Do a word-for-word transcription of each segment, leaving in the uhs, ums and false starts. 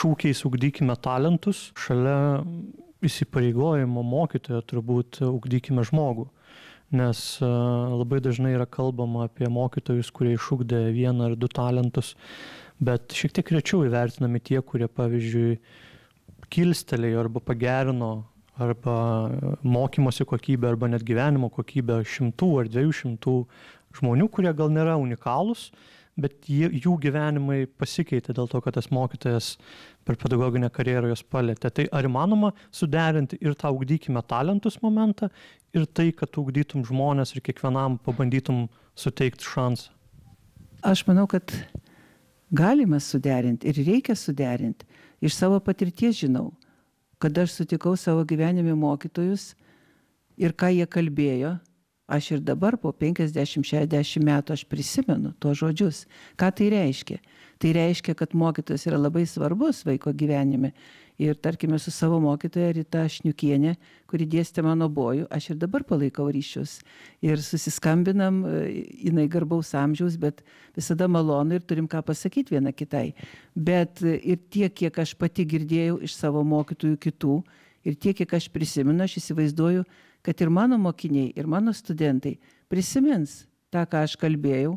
šūkiais ugdykime talentus, šalia įsipareigojimo mokytojo turbūt ugdykime žmogų. Nes labai dažnai yra kalbama apie mokytojus, kurie išugdė vieną ar du talentus, bet šiek tiek rečiau įvertinami tie, kurie, pavyzdžiui, kilstelėjo arba pagerino arba mokymosi kokybę, arba net gyvenimo kokybę šimtų ar dviejų šimtų žmonių, kurie gal nėra unikalūs, bet jie, jų gyvenimai pasikeitė dėl to, kad tas mokytojas per pedagoginę karjerą jos palėtė. Tai ar įmanoma suderinti ir tą ugdykime talentus momentą, ir tai, kad ugdytum žmonės ir kiekvienam pabandytum suteikti šansą? Aš manau, kad galima suderinti ir reikia suderinti. Iš savo patirties žinau, kad aš sutikau savo gyvenime mokytojus ir ką jie kalbėjo, aš ir dabar po penkiasdešimt šešiasdešimt metų aš prisimenu tuos žodžius. Ką tai reiškia? Tai reiškia, kad mokytojas yra labai svarbus vaiko gyvenime. Ir tarkime su savo mokytoja Rita Šniukienė, kuri dėstė mano bojų, aš ir dabar palaikau ryšius. Ir susiskambinam, jinai garbaus amžiaus, bet visada malonu ir turim ką pasakyti viena kitai. Bet ir tiek, kiek aš pati girdėjau iš savo mokytojų kitų, ir tiek, kiek aš prisimenu, aš įsivaizduoju, kad ir mano mokiniai, ir mano studentai prisimins tą, ką aš kalbėjau,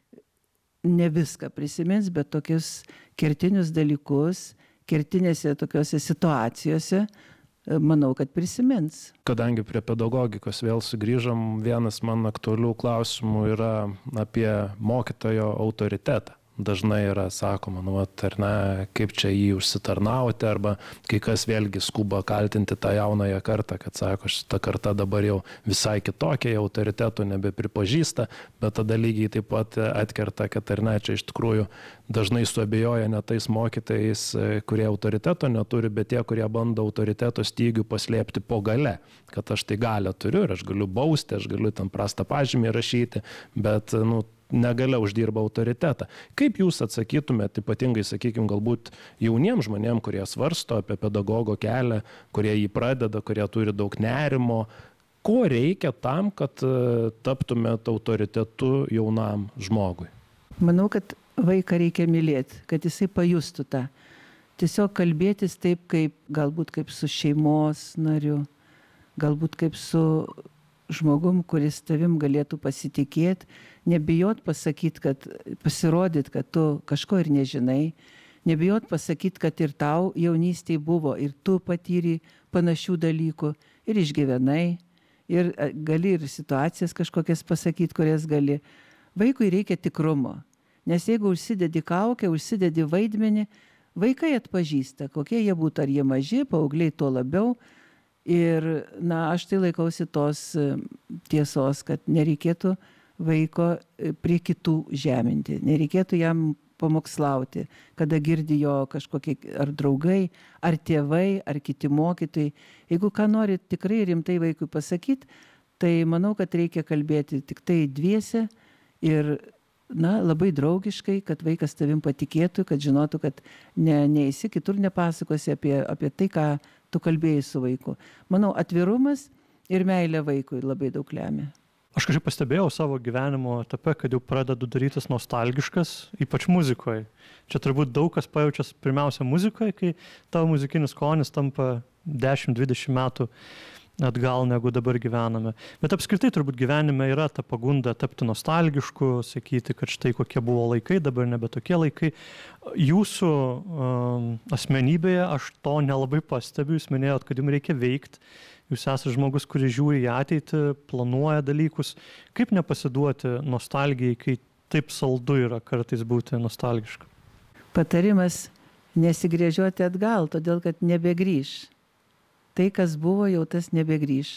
ne viską prisimins, bet tokius kertinius dalykus, kertinėse tokiose situacijose, manau, kad prisimins. Kadangi prie pedagogikos vėl sugrįžom, vienas man aktualių klausimų yra apie mokytojo autoritetą. Dažnai yra sakoma, nu, ar ne, kaip čia jį užsitarnauti, arba kai kas vėlgi skuba kaltinti tą jaunąją kartą, kad sako, šita karta dabar jau visai kitokia, jau autoritetų nebepripažįsta, bet tada lygiai taip pat atkerta, kad ar ne, čia iš tikrųjų dažnai suabejoja ne tais mokytojais, kurie autoriteto neturi, bet tie, kurie bando autoriteto stygių paslėpti po gale, kad aš tai galią turiu ir aš galiu bausti, aš galiu ten prastą pažymį rašyti, bet, nu, negalia uždirba autoritetą. Kaip jūs atsakytumėte, ypatingai, sakykime, galbūt jauniems žmonėms, kurie svarsto apie pedagogo kelią, kurie jį pradeda, kurie turi daug nerimo, ko reikia tam, kad taptumėte autoritetu jaunam žmogui? Manau, kad vaiką reikia mylėti, kad jisai pajustų tą. Tiesiog kalbėtis taip, kaip galbūt kaip su šeimos nariu, galbūt kaip su žmogum, kuris tavim galėtų pasitikėti, nebijot pasakyti, kad pasirodyt, kad tu kažko ir nežinai, nebijot pasakyti, kad ir tau jaunystėje buvo, ir tu patyri panašių dalykų, ir išgyvenai, ir gali ir situacijas kažkokias pasakyti, kurias gali. Vaikui reikia tikrumo, nes jeigu užsidedi kaukę, užsidedi vaidmenį, vaikai atpažįsta, kokie jie būtų, ar jie maži, paaugliai tuo labiau. Ir, na, aš tai laikausi tos tiesos, kad nereikėtų vaiko prie kitų žeminti, nereikėtų jam pamokslauti, kada girdi jo kažkokie ar draugai, ar tėvai, ar kiti mokytojai. Jeigu ką nori tikrai rimtai vaikui pasakyti, tai manau, kad reikia kalbėti tik tai dviese ir, na, labai draugiškai, kad vaikas tavim patikėtų, kad žinotų, kad ne, neisi kitur nepasakosi apie, apie tai, ką tu kalbėjai su vaiku. Manau, atvirumas ir meilė vaikui labai daug lemia. Aš kažkaip pastebėjau savo gyvenimo etape, kad jau pradedu darytis nostalgiškas, ypač muzikoje. Čia turbūt daug kas pajaučias pirmiausia muzikoje, kai tavo muzikinis skonis tampa dešimt dvidešimt metų atgal, negu dabar gyvename. Bet apskritai turbūt gyvenime yra ta pagunda tapti nostalgišku, sakyti, kad štai kokie buvo laikai, dabar nebe tokie laikai. Jūsų um, asmenybėje aš to nelabai pastebiu, jūs minėjot, kad jums reikia veikti. Jūs esate žmogus, kuris žiūri į ateitį, planuoja dalykus. Kaip nepasiduoti nostalgijai, kai taip saldu yra kartais būti nostalgišku? Patarimas nesigręžioti atgal, todėl kad nebegrįš. Tai, kas buvo, jau tas nebegrįš.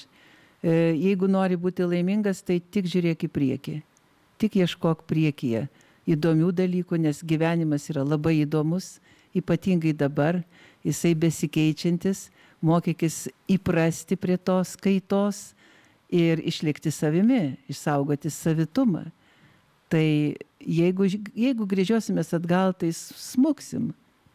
Jeigu nori būti laimingas, tai tik žiūrėk į priekį. Tik ieškok priekyje įdomių dalykų, nes gyvenimas yra labai įdomus, ypatingai dabar, jisai besikeičiantis, mokykis įprasti prie tos kaitos ir išlikti savimi, išsaugoti savitumą. Tai jeigu, jeigu grįžiosimės atgal, tai smuksim.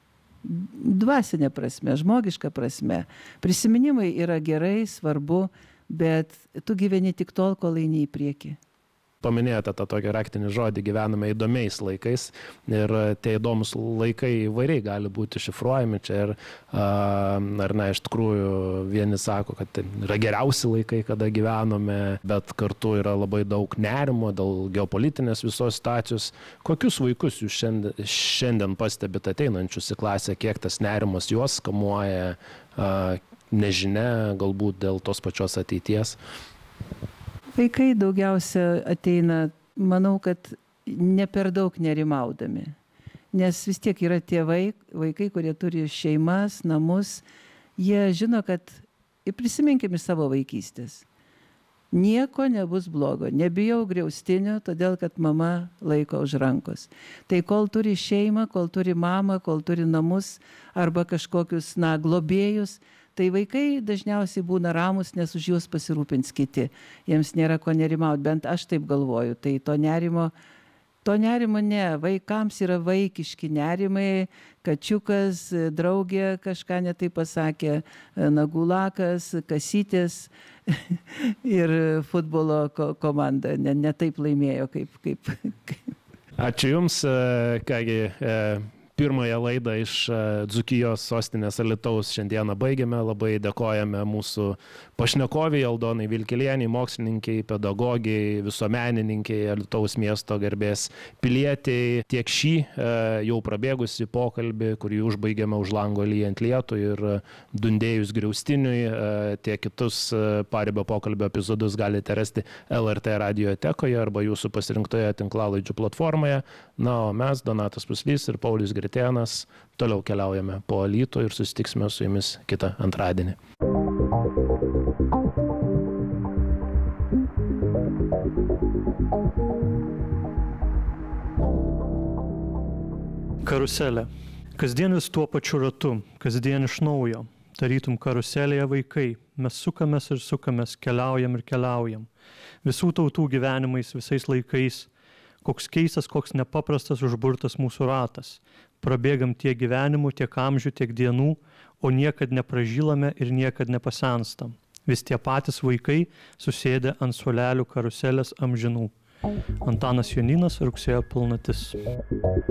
Dvasinė prasme, žmogiška prasme. Prisiminimai yra gerai, svarbu, bet tu gyveni tik tol, kol eini į priekį. paminėjote tą tokį raktinį žodį, gyvename įdomiais laikais ir tie įdomus laikai įvairiai gali būti šifruojami čia ir ar ne, iš tikrųjų vieni sako, kad tai yra geriausi laikai, kada gyvenome, bet kartu yra labai daug nerimo dėl geopolitinės visos situacijos. Kokius vaikus jūs šiandien, šiandien pastebite ateinančius į klasę, kiek tas nerimas juos kamuoja, nežinia, galbūt dėl tos pačios ateities? Vaikai daugiausia ateina, manau, kad ne per daug nerimaudami, nes vis tiek yra tėvai, vaikai, kurie turi šeimas, namus, jie žino, kad, ir prisiminkime savo vaikystės, nieko nebus blogo, nebijau griaustinio, todėl kad mama laiko už rankos. Tai kol turi šeimą, kol turi mamą, kol turi namus arba kažkokius, na, globėjus, tai vaikai dažniausiai būna ramus, nes už juos pasirūpins kiti. Jiems nėra ko nerimauti, bent aš taip galvoju. Tai to nerimo, to nerimo ne, vaikams yra vaikiški nerimai, kačiukas, draugė kažką netai pasakė, nagulakas, kasytės ir futbolo komanda ne, ne taip laimėjo kaip, kaip, kaip. Ačiū Jums, kągi. Pirmąją laidą iš Dzūkijos sostinės Alytaus šiandieną baigėme. Labai dėkojame mūsų pašnekoviai Aldonai Vilkelienei, mokslininkiai, pedagogiai, visuomenininkiai, Alytaus miesto garbės pilietiai. Tiek šį jau prabėgusi pokalbį, kurį užbaigėme už lango lyjant lietų ir dundėjus griaustiniui, tiek kitus paribio pokalbio epizodus galite rasti L R T radiotekoje arba jūsų pasirinktoje tinklalaidžių platformoje. Na, o mes, Donatas Puslys ir Paulius Gritėnas, toliau keliaujame po Alytų ir susitiksime su jumis kitą antradienį. Karuselė. Kasdien vis tuo pačiu ratu, kasdien iš naujo. Tarytum karuselėje vaikai. Mes sukamės ir sukamės, keliaujam ir keliaujam. Visų tautų gyvenimais, visais laikais. Koks keistas, koks nepaprastas užburtas mūsų ratas. Prabėgam tiek gyvenimų, tiek amžių, tiek dienų, o niekad nepražylame ir niekad nepasenstam. Vis tie patys vaikai susėdę ant suolelių karuselės amžinų. Antanas Jonynas, Rugsėjo pilnatis.